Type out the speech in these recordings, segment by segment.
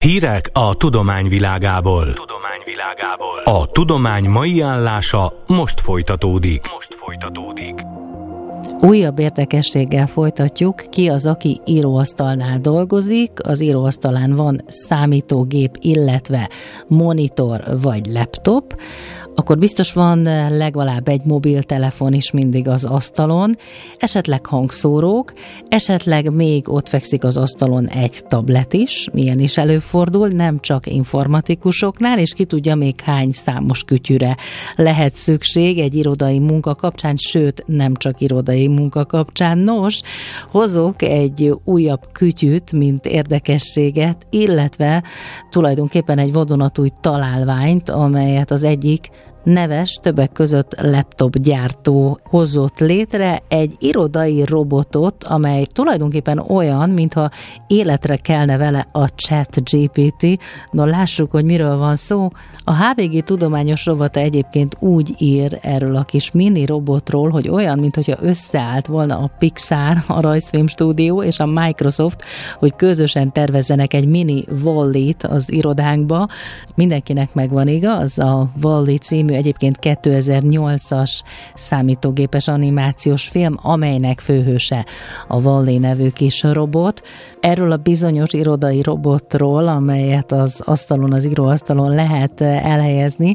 Hírek a tudomány világából. A tudomány mai állása most folytatódik. Újabb érdekességgel folytatjuk, ki az, aki íróasztalnál dolgozik, az íróasztalán van számítógép, illetve monitor vagy laptop, akkor biztos van legalább egy mobiltelefon is mindig az asztalon, esetleg hangszórók, esetleg még ott fekszik az asztalon egy tablet is, milyen is előfordul, nem csak informatikusoknál, és ki tudja még hány számos kütyűre lehet szükség egy irodai munka kapcsán, sőt nem csak irodai munka kapcsán. Nos, hozok egy újabb kütyűt, mint érdekességet, illetve tulajdonképpen egy vadonatúj találványt, amelyet az egyik neves, többek között laptop gyártó hozott létre, egy irodai robotot, amely tulajdonképpen olyan, mintha életre kelne vele a ChatGPT. No, lássuk, hogy miről van szó. A HVG tudományos rovata egyébként úgy ír erről a kis mini robotról, hogy olyan, mintha összeállt volna a Pixar, a rajzfilm stúdió és a Microsoft, hogy közösen tervezzenek egy mini Wall-E-t az irodánkba. Mindenkinek megvan, igaz? A Wall-E című egyébként 2008-as számítógépes animációs film, amelynek főhőse a Wall-E nevű kis robot. Erről a bizonyos irodai robotról, amelyet az asztalon, az íróasztalon lehet elhelyezni,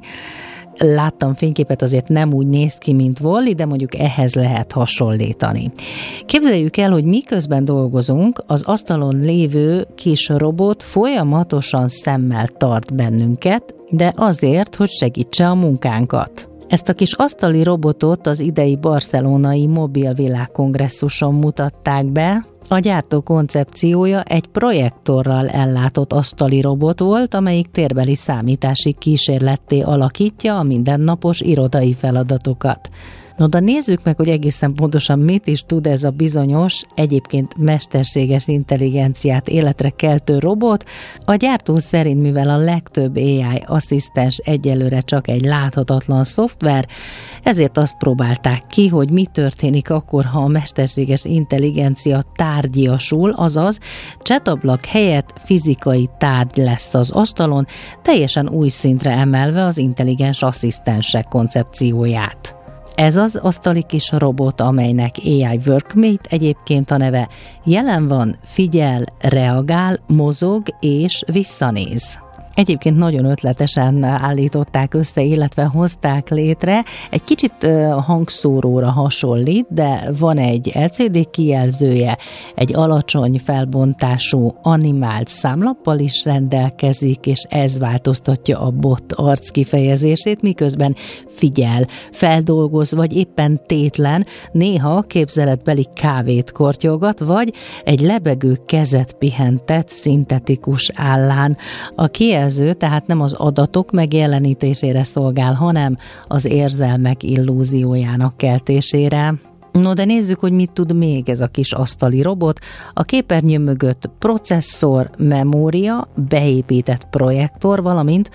láttam fényképet, azért nem úgy néz ki, mint Wall-E, de mondjuk ehhez lehet hasonlítani. Képzeljük el, hogy miközben dolgozunk, az asztalon lévő kis robot folyamatosan szemmel tart bennünket, de azért, hogy segítse a munkánkat. Ezt a kis asztali robotot az idei barcelonai Mobil Világkongresszuson mutatták be. A gyártó koncepciója egy projektorral ellátott asztali robot volt, amelyik térbeli számítási kísérletté alakítja a mindennapos irodai feladatokat. No, de nézzük meg, hogy egészen pontosan mit is tud ez a bizonyos, egyébként mesterséges intelligenciát életre keltő robot. A gyártó szerint, mivel a legtöbb AI asszisztens egyelőre csak egy láthatatlan szoftver, ezért azt próbálták ki, hogy mi történik akkor, ha a mesterséges intelligencia tárgyiasul, azaz csetablak helyett fizikai tárgy lesz az asztalon, teljesen új szintre emelve az intelligens asszisztensek koncepcióját. Ez az asztali kis robot, amelynek AI Workmate egyébként a neve, jelen van, figyel, reagál, mozog és visszanéz. Egyébként nagyon ötletesen állították össze, illetve hozták létre. Egy kicsit hangszóróra hasonlít, de van egy LCD kijelzője, egy alacsony felbontású animált számlappal is rendelkezik, és ez változtatja a bot arc kifejezését, miközben figyel, feldolgoz, vagy éppen tétlen, néha képzeletbeli kávét kortyogat, vagy egy lebegő kezet pihentet szintetikus állán. A kijelző tehát nem az adatok megjelenítésére szolgál, hanem az érzelmek illúziójának keltésére. No, de nézzük, hogy mit tud még ez a kis asztali robot. A képernyő mögött processzor, memória, beépített projektor, valamint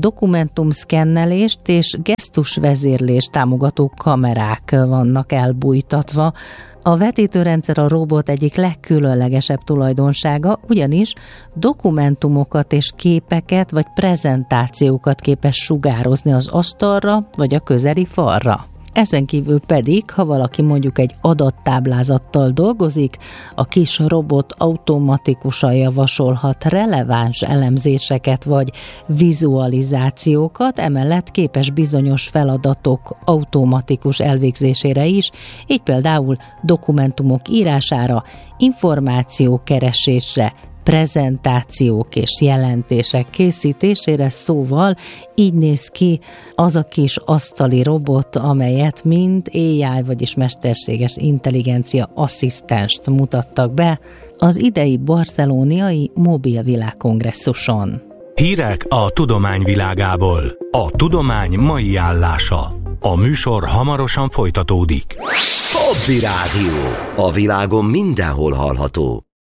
dokumentumszkennelést és gesztusvezérlést támogató kamerák vannak elbújtatva. A vetítőrendszer a robot egyik legkülönlegesebb tulajdonsága, ugyanis dokumentumokat és képeket vagy prezentációkat képes sugározni az asztalra vagy a közeli falra. Ezen kívül pedig, ha valaki mondjuk egy adattáblázattal dolgozik, a kis robot automatikusan javasolhat releváns elemzéseket vagy vizualizációkat, emellett képes bizonyos feladatok automatikus elvégzésére is, így például dokumentumok írására, információkeresésre, prezentációk és jelentések készítésére, szóval így néz ki az a kis asztali robot, amelyet mind AI, vagyis mesterséges intelligencia asszisztenst mutattak be az idei barcelonai Mobil Világkongresszuson. Hírek a tudomány világából. A tudomány mai állása. A műsor hamarosan folytatódik. Hobby Rádió. A világon mindenhol hallható.